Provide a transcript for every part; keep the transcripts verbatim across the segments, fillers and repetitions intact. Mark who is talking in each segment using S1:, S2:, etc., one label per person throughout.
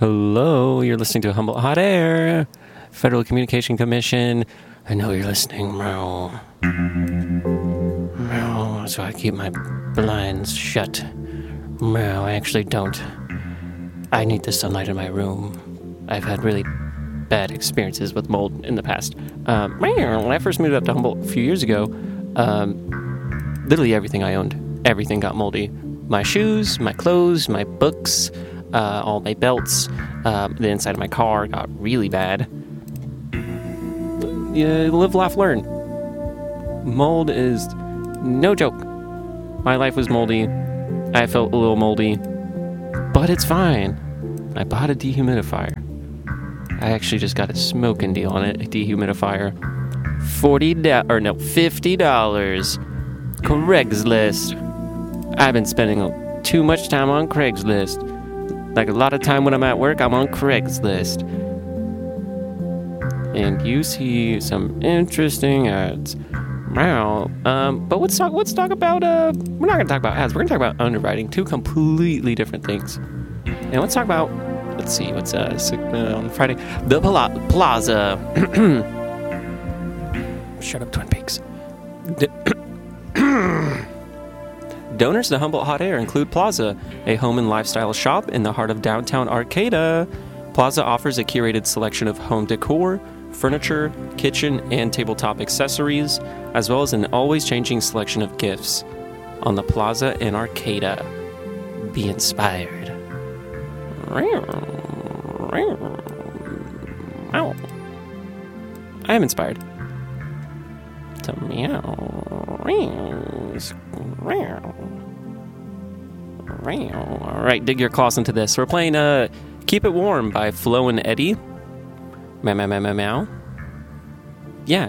S1: Hello, you're listening to Humboldt Hot Air, Federal Communication Commission. I know you're listening, meow. Meow, so I keep my blinds shut. Meow, I actually don't. I need the sunlight in my room. I've had really bad experiences with mold in the past. Um, when I first moved up to Humboldt a few years ago, um, literally everything I owned, everything got moldy. My shoes, my clothes, my books, uh, all my belts, um, the inside of my car got really bad. Yeah, live, laugh, learn. Mold is no joke. My life was moldy. I felt a little moldy, but it's fine. I bought a dehumidifier. I actually just got a smoking deal on it, a dehumidifier. forty dollars, or no, fifty dollars. Craigslist. I've been spending too much time on Craigslist. Like a lot of time when I'm at work, I'm on Craigslist. And you see some interesting ads. Wow. Um, but let's talk, let's talk about, uh, we're not going to talk about ads. We're going to talk about underwriting. Two completely different things. And let's talk about, let's see, what's, uh, uh on Friday? The Pla- Plaza. Shut up, Twin Peaks. D- Donors to Humboldt Hot Air include Plaza, a home and lifestyle shop in the heart of downtown Arcata. Plaza offers a curated selection of home decor, furniture, kitchen, and tabletop accessories, as well as an always-changing selection of gifts. On the Plaza in Arcata. Be inspired. I am inspired. To meow. All right, dig your claws into this. We're playing uh, Keep It Warm by Flo and Eddie. Meow, meow, meow, meow, meow. Yeah.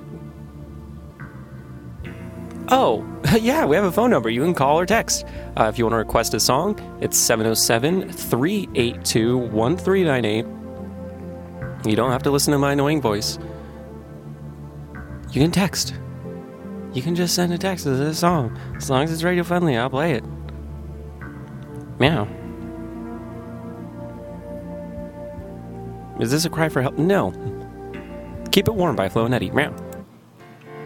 S1: Oh, yeah, we have a phone number. You can call or text. Uh, if you want to request a song, it's seven oh seven, three eight two, one three nine eight. You don't have to listen to my annoying voice. You can text. You can just send a text to this song. As long as it's radio friendly, I'll play it. Meow. Is this a cry for help? No. Keep It Warm by Flo and Eddie. Meow.